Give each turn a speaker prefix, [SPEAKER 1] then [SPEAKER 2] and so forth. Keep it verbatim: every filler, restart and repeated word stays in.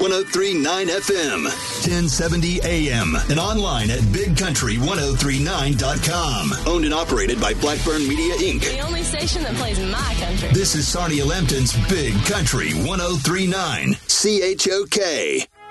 [SPEAKER 1] one oh three point nine F M, ten seventy A M, and online at big country ten thirty-nine dot com. Owned and operated by Blackburn Media, Incorporated.
[SPEAKER 2] The only station that plays my country.
[SPEAKER 1] This is Sarnia Lambton's Big Country ten thirty-nine, C H O K.